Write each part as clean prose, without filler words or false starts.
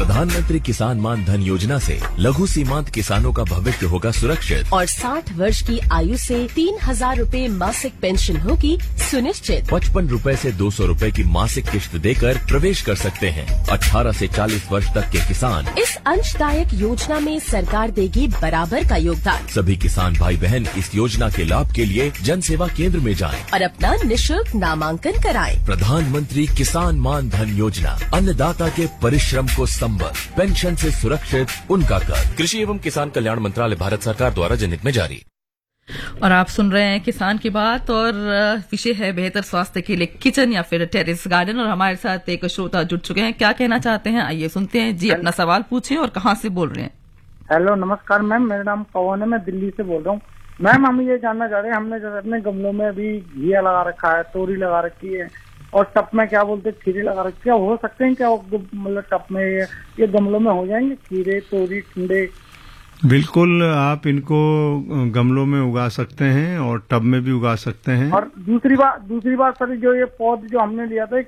प्रधानमंत्री किसान मान धन योजना से लघु सीमांत किसानों का भविष्य होगा सुरक्षित और 60 वर्ष की आयु से 3,000 रूपए मासिक पेंशन होगी सुनिश्चित। 55 रूपए से 200 रूपए की मासिक किश्त देकर प्रवेश कर सकते हैं। 18 से 40 वर्ष तक के किसान इस अंशदायक योजना में सरकार देगी बराबर का योगदान। सभी किसान भाई बहन इस योजना के लाभ के लिए जन सेवा केंद्र में जाएं और अपना निःशुल्क नामांकन कराएं। प्रधानमंत्री किसान मान धन योजना, अन्नदाता के परिश्रम को संबल, पेंशन से सुरक्षित उनका कर। कृषि एवं किसान कल्याण मंत्रालय, भारत सरकार द्वारा जनहित में जारी। और आप सुन रहे हैं किसान की बात और विषय है बेहतर स्वास्थ्य के लिए किचन या फिर टेरेस गार्डन। और हमारे साथ एक श्रोता जुड़ चुके हैं, क्या कहना चाहते हैं आइए सुनते हैं। जी अपना सवाल पूछिए और कहाँ से बोल रहे हैं। हेलो नमस्कार मैम, मेरा नाम पवन है, मैं दिल्ली से बोल रहा हूँ। मैम हम ये जानना चाह रहे हैं, हमने जैसे अपने गमलों में अभी घिया लगा रखा है, तोरी लगा रखी है और टप में क्या बोलते हैं खीरे लगा रखे, क्या हो सकते हैं क्या मतलब टप में ये गमलों में हो जाएंगे खीरे तोरी टिंडे? बिल्कुल, आप इनको गमलों में उगा सकते हैं और टब में भी उगा सकते हैं। और दूसरी बात सर, जो ये पौध जो हमने लिया था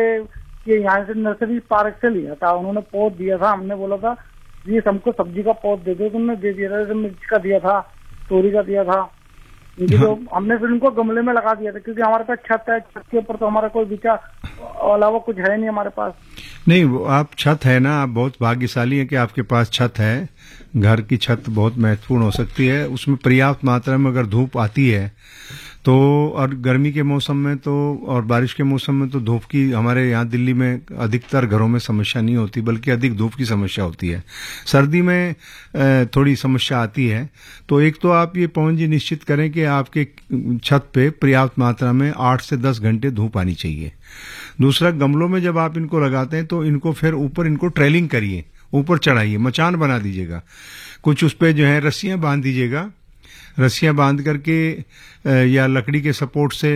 ये यहाँ से नर्सरी पार्क से लिया था, उन्होंने पौध दिया था, हमने बोला था ये हमको सब्जी का पौध दे दो, तुमने दे दिया था, जैसे मिर्च का दिया था, तोरी का दिया था। तो हमने फिर उनको गमले में लगा दिया था क्योंकि हमारे पास छत है, छत के ऊपर तो हमारा कोई विचार अलावा कुछ है नहीं हमारे पास। नहीं, आप छत है ना, आप बहुत भाग्यशाली हैं कि आपके पास छत है। घर की छत बहुत महत्वपूर्ण हो सकती है, उसमें पर्याप्त मात्रा में अगर धूप आती है तो, और गर्मी के मौसम में तो और बारिश के मौसम में तो धूप की हमारे यहाँ दिल्ली में अधिकतर घरों में समस्या नहीं होती, बल्कि अधिक धूप की समस्या होती है। सर्दी में थोड़ी समस्या आती है। तो एक तो आप ये पवन जी निश्चित करें कि आपके छत पे पर्याप्त मात्रा में 8 से 10 घंटे धूप आनी चाहिए। दूसरा, गमलों में जब आप इनको लगाते हैं तो इनको फिर ऊपर इनको ट्रेलिंग करिए, ऊपर चढ़ाइए, मचान बना दीजिएगा, कुछ उस पे जो है रस्सियां बांध दीजिएगा, रस्सियां बांध करके या लकड़ी के सपोर्ट से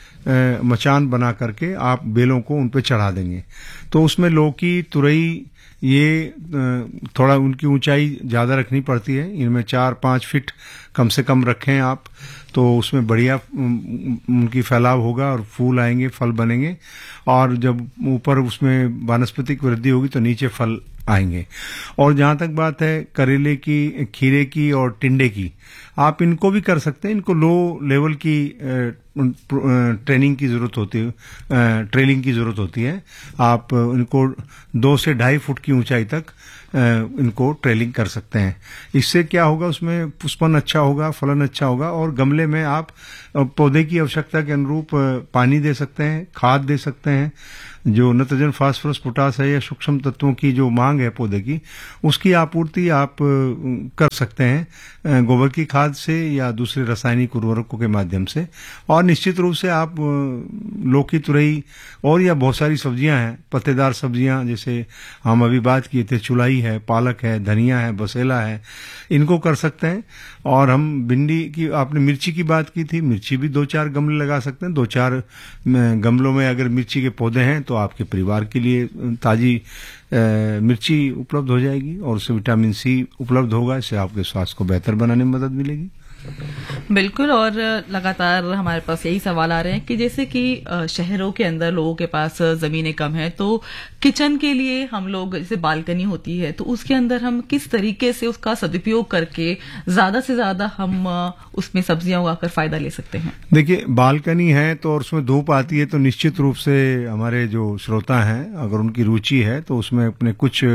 मचान बना करके आप बेलों को उन पे चढ़ा देंगे। तो उसमें लौकी तुरई ये थोड़ा उनकी ऊंचाई ज्यादा रखनी पड़ती है, इनमें 4-5 फीट कम से कम रखें आप, तो उसमें बढ़िया उनकी फैलाव होगा और फूल आएंगे, फल बनेंगे, और जब ऊपर उसमें वानस्पतिक वृद्धि होगी तो नीचे फल आएंगे। और जहां तक बात है करेले की, खीरे की और टिंडे की, आप इनको भी कर सकते हैं। इनको लो लेवल की ट्रेनिंग की जरूरत होती है, ट्रेलिंग की जरूरत होती है। आप इनको 2 से 2.5 फुट की ऊंचाई तक इनको ट्रेलिंग कर सकते हैं। इससे क्या होगा, उसमें पुष्पन अच्छा होगा, फलन अच्छा होगा, और गमले में आप पौधे की आवश्यकता के अनुरूप पानी दे सकते हैं, खाद दे सकते हैं। जो नाइट्रोजन, फास्फोरस, पोटास है या सूक्ष्म तत्वों की जो मांग है पौधे की, उसकी आपूर्ति आप कर सकते हैं गोबर की खाद से या दूसरे रासायनिक उर्वरकों के माध्यम से। और निश्चित रूप से आप लौकी, तुरई और या बहुत सारी सब्जियां हैं, पत्तेदार सब्जियां, जैसे हम अभी बात किए थे, चुलाई है, पालक है, धनिया है, बसेला है, इनको कर सकते हैं। और हम भिंडी की, आपने मिर्ची की बात की थी, मिर्ची भी 2-4 गमले लगा सकते हैं। 2-4 गमलों में अगर मिर्ची के पौधे हैं तो आपके परिवार के लिए ताजी मिर्ची उपलब्ध हो जाएगी और उससे विटामिन सी उपलब्ध होगा। इससे आपके स्वास्थ्य को बेहतर बनाने में मदद मिलेगी। बिल्कुल। और लगातार हमारे पास यही सवाल आ रहे हैं कि जैसे कि शहरों के अंदर लोगों के पास जमीनें कम है, तो किचन के लिए हम लोग, जैसे बालकनी होती है, तो उसके अंदर हम किस तरीके से उसका सदुपयोग करके ज्यादा से ज्यादा हम उसमें सब्जियां उगाकर फायदा ले सकते हैं? देखिए, बालकनी है तो और उसमें धूप आती है तो निश्चित रूप से हमारे जो श्रोता हैं, अगर उनकी रुचि है तो उसमें अपने कुछ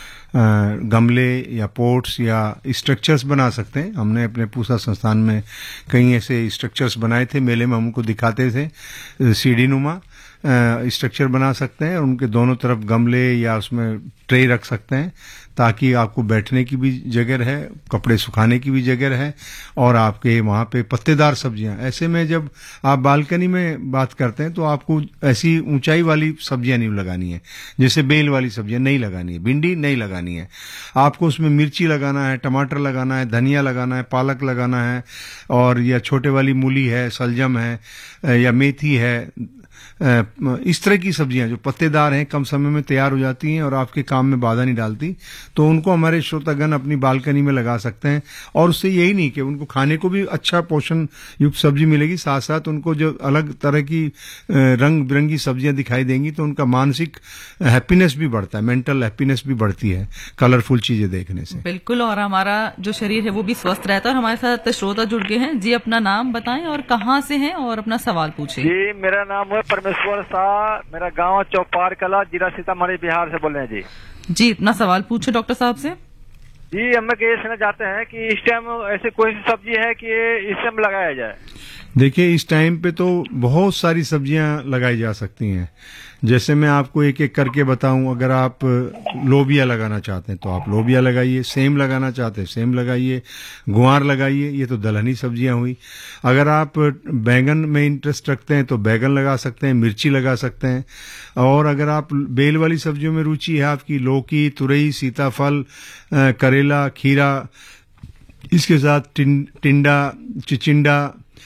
गमले या पोट्स या स्ट्रक्चर्स बना सकते हैं। हमने अपने पूसा संस्थान में कई ऐसे स्ट्रक्चर्स बनाए थे, मेले में हमको दिखाते थे, सीढ़ी नुमा स्ट्रक्चर बना सकते हैं और उनके दोनों तरफ गमले या उसमें ट्रे रख सकते हैं, ताकि आपको बैठने की भी जगह है, कपड़े सुखाने की भी जगह है, और आपके वहां पे पत्तेदार सब्जियां। ऐसे में जब आप बालकनी में बात करते हैं तो आपको ऐसी ऊंचाई वाली सब्जियां नहीं लगानी है, जैसे बेल वाली सब्जियां नहीं लगानी है, भिंडी नहीं लगानी है। आपको उसमें मिर्ची लगाना है, टमाटर लगाना है, धनिया लगाना है, पालक लगाना है, और या छोटे वाली मूली है, सलजम है, या मेथी है, इस तरह की सब्जियां जो पत्तेदार हैं, कम समय में तैयार हो जाती हैं और आपके काम में बाधा नहीं डालती, तो उनको हमारे श्रोतागण अपनी बालकनी में लगा सकते हैं। और उससे यही नहीं कि उनको खाने को भी अच्छा पोषण युक्त सब्जी मिलेगी, साथ साथ उनको जो अलग तरह की रंग बिरंगी सब्जियां दिखाई देंगी तो उनका मानसिक हैप्पीनेस भी बढ़ता है, मेंटल हैप्पीनेस भी बढ़ती है कलरफुल चीजें देखने से। बिल्कुल, और हमारा जो शरीर है वो भी स्वस्थ रहता है। और हमारे साथ श्रोता जुड़ गए हैं जी, अपना नाम बताएं और कहाँ से हैं और अपना सवाल पूछें। जी, मेरा नाम है परमेश्वर शाह, मेरा गांव चौपार कला, जिला सीतामढ़ी, बिहार से बोल रहे हैं जी, अपना सवाल पूछे डॉक्टर साहब से। जी, हम ये कहना चाहते हैं कि इस टाइम ऐसे कोई सी सब्जी है कि इस टाइम लगाया जाए? देखिए, इस टाइम पे तो बहुत सारी सब्जियां लगाई जा सकती हैं। जैसे मैं आपको एक एक करके बताऊं, अगर आप लोबिया लगाना चाहते हैं तो आप लोबिया लगाइए, सेम लगाना चाहते हैं सेम लगाइए, गुआर लगाइए, ये तो दलहनी सब्जियां हुई। अगर आप बैंगन में इंटरेस्ट रखते हैं तो बैगन लगा सकते हैं, मिर्ची लगा सकते हैं। और अगर आप बेल वाली सब्जियों में रुचि है आपकी, लौकी, तुरई, सीताफल, करेला, खीरा, इसके साथ टिंडा, चिचिंडा,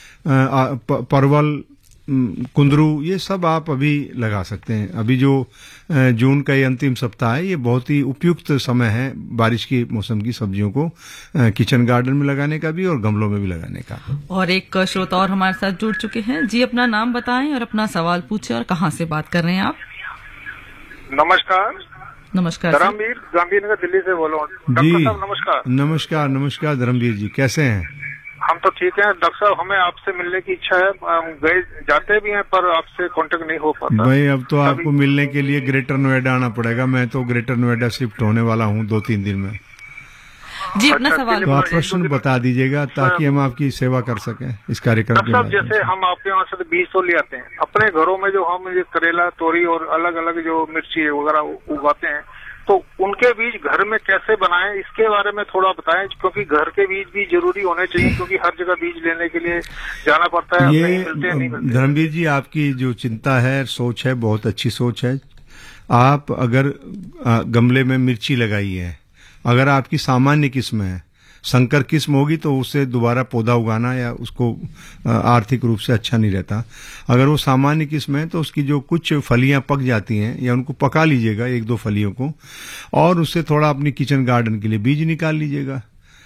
परवल, कुंदरू, ये सब आप अभी लगा सकते हैं। अभी जो जून का ये अंतिम सप्ताह है, ये बहुत ही उपयुक्त समय है बारिश की मौसम की सब्जियों को किचन गार्डन में लगाने का भी और गमलों में भी लगाने का। और एक श्रोता और हमारे साथ जुड़ चुके हैं जी, अपना नाम बताएं और अपना सवाल पूछें और कहाँ से बात कर रहे हैं आप। नमस्कार। नमस्कार धर्मवीर, गांधीनगर, दिल्ली से बोल रहा हूँ। जी, डॉक्टर साहब नमस्कार। नमस्कार। नमस्कार धर्मवीर जी, कैसे हैं? हम तो ठीक हैं डॉक्टर साहब, हमें आपसे मिलने की इच्छा है, हम गए जाते भी हैं पर आपसे कांटेक्ट नहीं हो पाता। भाई, अब तो आपको मिलने के लिए ग्रेटर नोएडा आना पड़ेगा। मैं तो ग्रेटर नोएडा शिफ्ट होने वाला हूँ 2-3 दिन में। जी, अपना सवाल तो आप प्रश्न बता दीजिएगा ताकि हम आपकी सेवा कर सकें इस कार्यक्रम के साहब। जैसे हम आपके यहाँ से बीज तो ले आते हैं, अपने घरों में जो हम ये करेला, तोरी और अलग अलग जो मिर्ची वगैरह उगाते हैं, तो उनके बीज घर में कैसे बनाएं, इसके बारे में थोड़ा बताएं, क्योंकि घर के बीज भी जरूरी होने चाहिए, क्योंकि हर जगह बीज लेने के लिए जाना पड़ता है। ये धर्मवीर जी, आपकी जो चिंता है, सोच है, बहुत अच्छी सोच है। आप अगर गमले में मिर्ची लगाई है, अगर आपकी सामान्य किस्म है, संकर किस्म होगी तो उससे दोबारा पौधा उगाना या उसको आर्थिक रूप से अच्छा नहीं रहता। अगर वो सामान्य किस्म है तो उसकी जो कुछ फलियां पक जाती हैं, या उनको पका लीजिएगा 1-2 फलियों को, और उससे थोड़ा अपनी किचन गार्डन के लिए बीज निकाल लीजिएगा।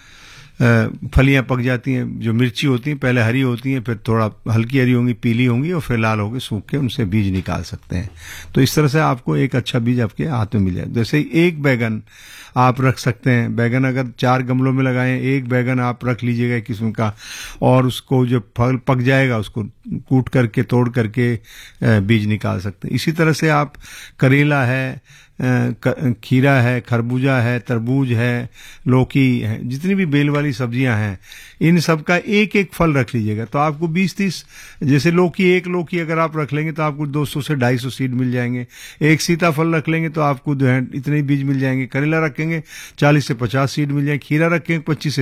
फलियां पक जाती हैं, जो मिर्ची होती हैं पहले हरी होती हैं, फिर थोड़ा हल्की हरी होंगी, पीली होंगी, और फिर लाल होगी, सूख के उनसे बीज निकाल सकते हैं। तो इस तरह से आपको एक अच्छा बीज आपके हाथ में मिल जाए। जैसे एक बैगन आप रख सकते हैं, बैगन अगर 4 गमलों में लगाएं, एक बैगन आप रख लीजिएगा एक किस्म का, और उसको जब फल पक जाएगा उसको कूट करके, तोड़ करके बीज निकाल सकते हैं। इसी तरह से आप करेला है, खीरा है, खरबूजा है, तरबूज है, लौकी है, जितनी भी बेल वाली सब्जियां हैं, इन सब का एक एक फल रख लीजिएगा तो आपको 20-30, जैसे एक लौकी अगर आप रख लेंगे तो आपको 200 से 250 सीड मिल जाएंगे। एक सीताफल रख लेंगे तो आपको जो है इतने बीज मिल जाएंगे। करेला रखेंगे 40 से 50 सीड मिल जाएंगे। खीरा रखेंगे 25 से